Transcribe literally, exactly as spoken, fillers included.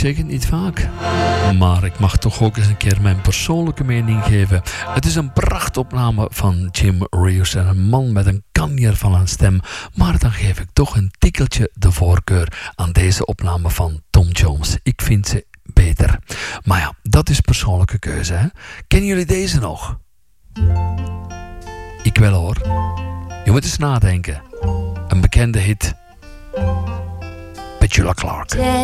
zeg het niet vaak. Maar ik mag toch ook eens een keer mijn persoonlijke mening geven. Het is een prachtopname van Jim Reeves en een man met een kanjer van een stem. Maar dan geef ik toch een tikkeltje de voorkeur aan deze opname van Tom Jones. Ik vind ze beter. Maar ja, dat is persoonlijke keuze, hè? Kennen jullie deze nog? Ik wel hoor. Je moet eens nadenken. Een bekende hit. Petula Clark.